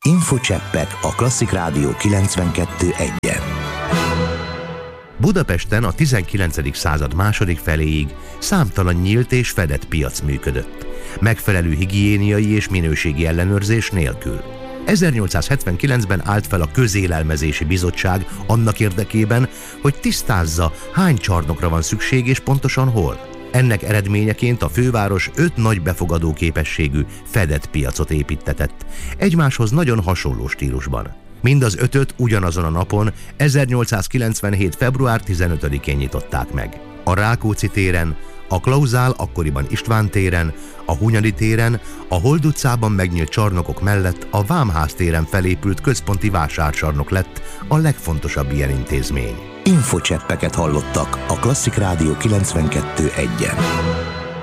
Infocseppek a Klasszik Rádió 92.1-en. Budapesten a 19. század második feléig számtalan nyílt és fedett piac működött, megfelelő higiéniai és minőségi ellenőrzés nélkül. 1879-ben állt fel a Közélelmezési Bizottság annak érdekében, hogy tisztázza, hány csarnokra van szükség és pontosan hol. Ennek eredményeként a főváros 5 nagy befogadó képességű fedett piacot építtetett, egymáshoz nagyon hasonló stílusban. Mind az 5-öt ugyanazon a napon, 1897. február 15-én nyitották meg. A Rákóczi téren, a Klauzál, akkoriban István téren, a Hunyadi téren, a Hold utcában megnyílt csarnokok mellett a Vámház téren felépült központi vásárcsarnok lett a legfontosabb ilyen intézmény. Infocseppeket hallottak a Klasszik Rádió 92.1-en.